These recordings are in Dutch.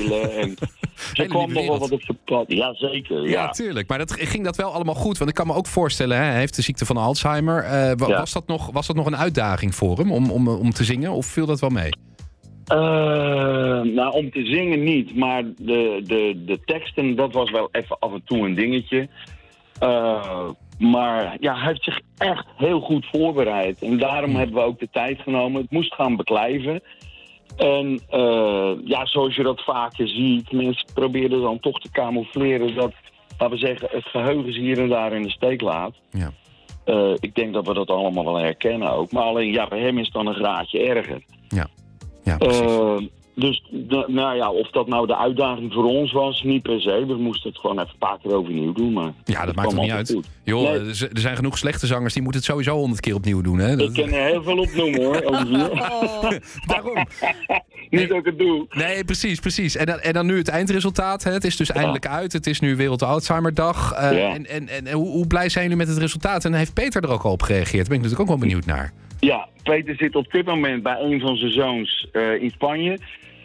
spelen. En ze kwam nog wel wat op zijn pad. Ja, zeker. Ja, tuurlijk. Maar ging dat wel allemaal goed? Want ik kan me ook voorstellen, hè, hij heeft de ziekte van Alzheimer. Was dat nog een uitdaging voor hem om te zingen? Of viel dat wel mee? Nou, om te zingen niet. Maar de teksten, dat was wel even af en toe een dingetje. Maar ja, hij heeft zich echt heel goed voorbereid. En daarom hebben we ook de tijd genomen. Het moest gaan beklijven. En zoals je dat vaker ziet, mensen proberen dan toch te camoufleren dat, laten we zeggen, het geheugen ze hier en daar in de steek laat. Ja. Ik denk dat we dat allemaal wel herkennen ook. Maar alleen, ja, bij hem is het dan een graadje erger. Ja, precies. Dus of dat nou de uitdaging voor ons was, niet per se. We moesten het gewoon even een paar keer overnieuw doen. Maar ja, dat maakt toch niet uit. Goed. Joh, nee. Er zijn genoeg slechte zangers, die moeten het sowieso 100 keer opnieuw doen. Hè? Ik kan er heel veel opnoemen, hoor. Daarom. Niet dat ik het doe. Nee, precies. En dan nu het eindresultaat. Hè? Het is dus eindelijk uit. Het is nu Wereld Alzheimerdag. En hoe blij zijn jullie met het resultaat? En heeft Peter er ook al op gereageerd? Daar ben ik natuurlijk ook wel benieuwd naar. Ja, Peter zit op dit moment bij een van zijn zoons in Spanje.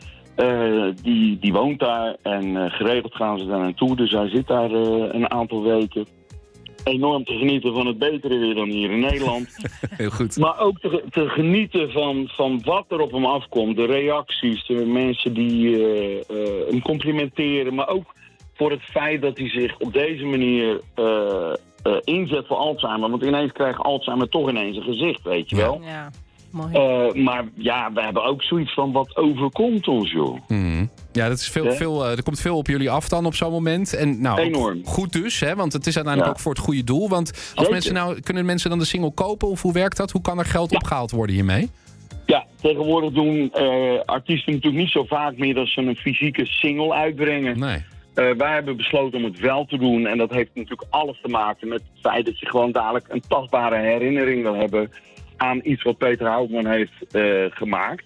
Die woont daar en geregeld gaan ze daar naartoe. Dus hij zit daar een aantal weken enorm te genieten van het betere weer dan hier in Nederland. Heel goed. Maar ook te genieten van wat er op hem afkomt. De reacties, de mensen die hem complimenteren. Maar ook voor het feit dat hij zich op deze manier inzet voor Alzheimer. Want ineens krijgt Alzheimer toch ineens een gezicht, weet je wel. Ja. Mooi. Maar ja, we hebben ook zoiets van wat overkomt ons, joh. Ja, dat is veel, er komt veel op jullie af dan op zo'n moment. En nou, enorm. Goed dus, hè, want het is uiteindelijk ook voor het goede doel. Want als mensen kunnen mensen dan de single kopen of hoe werkt dat? Hoe kan er geld opgehaald worden hiermee? Ja, tegenwoordig doen artiesten natuurlijk niet zo vaak meer dat ze een fysieke single uitbrengen. Nee. Wij hebben besloten om het wel te doen. En dat heeft natuurlijk alles te maken met het feit dat je gewoon dadelijk een tastbare herinnering wil hebben aan iets wat Peter Houtman heeft gemaakt.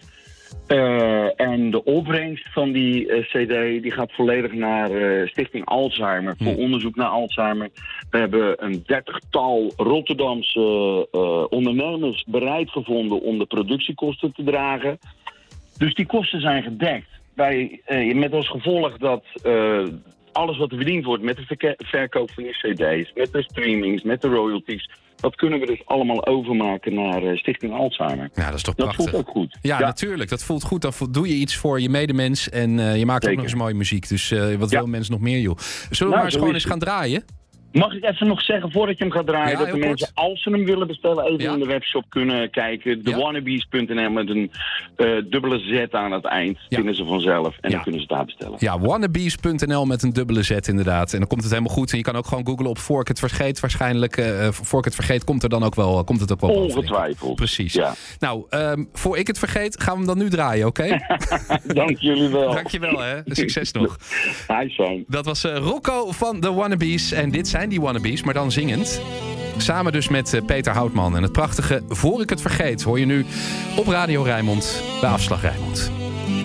En de opbrengst van die cd die gaat volledig naar Stichting Alzheimer. Voor onderzoek naar Alzheimer. We hebben een 30-tal Rotterdamse ondernemers bereid gevonden om de productiekosten te dragen. Dus die kosten zijn gedekt. Met als gevolg dat alles wat er verdiend wordt met de verkoop van die cd's, met de streamings, met de royalties, dat kunnen we dus allemaal overmaken naar Stichting Alzheimer. Ja, dat is toch prachtig. Dat voelt ook goed. Ja, natuurlijk. Dat voelt goed. Dan doe je iets voor je medemens en je maakt ook nog eens mooie muziek. Dus wat wil mensen nog meer, joh? Zullen we maar eens gewoon eens gaan draaien? Mag ik even nog zeggen, voordat je hem gaat draaien, dat de mensen, kort, als ze hem willen bestellen, even in de webshop kunnen kijken. TheWannabees.nl met een dubbele Z aan het eind. Vinden ze vanzelf en dan kunnen ze daar bestellen. Ja, Wannabees.nl met een dubbele Z inderdaad. En dan komt het helemaal goed. En je kan ook gewoon googlen op Voor ik het vergeet. Waarschijnlijk, voor ik het vergeet, komt het ook wel ongetwijfeld. Precies. Ja. Nou, voor ik het vergeet, gaan we hem dan nu draaien, oké? Dank jullie wel. Dankjewel, hè. Succes nog. Hi, Sean. Dat was Rocco van The Wannabees. En dit zijn die Wannabees, maar dan zingend. Samen dus met Peter Houtman. En het prachtige Voor ik het vergeet hoor je nu op Radio Rijnmond bij Afslag Rijnmond.